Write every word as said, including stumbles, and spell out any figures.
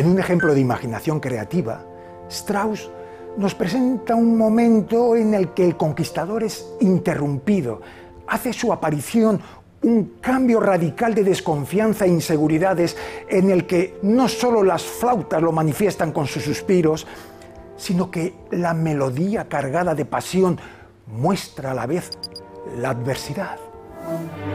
En un ejemplo de imaginación creativa, Strauss nos presenta un momento en el que el conquistador es interrumpido. Hace su aparición un cambio radical de desconfianza e inseguridades en el que no solo las flautas lo manifiestan con sus suspiros, sino que la melodía cargada de pasión muestra a la vez la adversidad.